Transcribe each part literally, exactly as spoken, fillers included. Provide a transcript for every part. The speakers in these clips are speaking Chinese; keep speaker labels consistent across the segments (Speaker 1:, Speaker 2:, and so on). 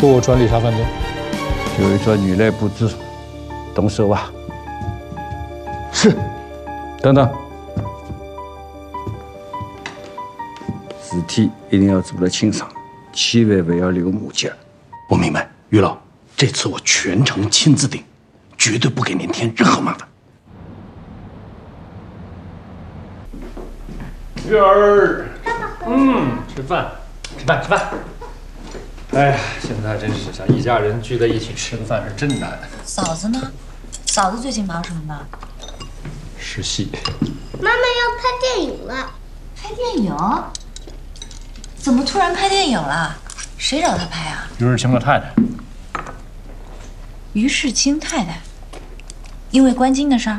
Speaker 1: 说我专利杀犯罪？
Speaker 2: 有一说女类不知，动手吧。是。等等，尸体一定要做得清爽，千万不要留目迹。
Speaker 3: 我明白，于老，这次我全程亲自盯，绝对不给您添任何麻烦。
Speaker 1: 月儿，嗯，吃饭，吃饭，吃饭。哎呀，现在真是想一家人聚在一起吃个饭是真难。
Speaker 4: 嫂子呢？嫂子最近忙什么呢？
Speaker 1: 实习。
Speaker 5: 妈妈要拍电影了。
Speaker 4: 拍电影？怎么突然拍电影了？谁找她拍啊？
Speaker 1: 于世清的太太。
Speaker 4: 于世清太太，因为关金的事儿。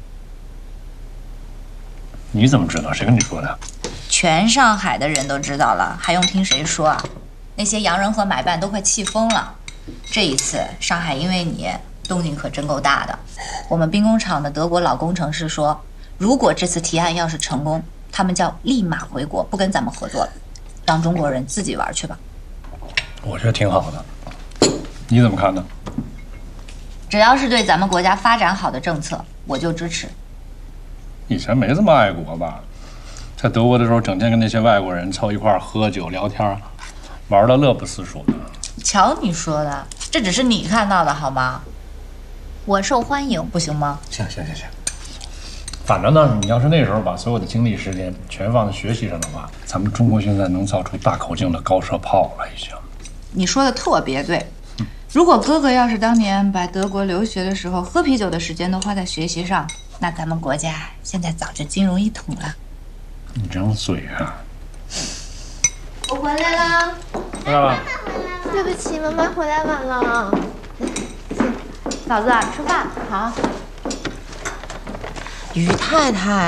Speaker 1: 你怎么知道？谁跟你说的？
Speaker 4: 全上海的人都知道了，还用听谁说啊？那些洋人和买办都快气疯了。这一次上海因为你动静可真够大的。我们兵工厂的德国老工程师说，如果这次提案要是成功，他们叫立马回国，不跟咱们合作了，让中国人自己玩去吧。
Speaker 1: 我觉得挺好的，你怎么看呢？
Speaker 4: 只要是对咱们国家发展好的政策，我就支持。
Speaker 1: 以前没这么爱国吧？在德国的时候，整天跟那些外国人凑一块儿喝酒聊天，玩的乐不思蜀的。
Speaker 4: 瞧你说的，这只是你看到的好吗？我受欢迎不行吗？
Speaker 1: 行行行行，反正呢，你要是那时候把所有的精力时间全放在学习上的话，咱们中国现在能造出大口径的高射炮了已经。
Speaker 4: 你说的特别对。如果哥哥要是当年把德国留学的时候喝啤酒的时间都花在学习上，那咱们国家现在早就金融一统了。
Speaker 1: 你张嘴啊！
Speaker 5: 我回来啦！
Speaker 1: 回来了。
Speaker 5: 对不起，妈妈回来晚了。
Speaker 4: 嫂子，吃饭好。
Speaker 6: 于太太。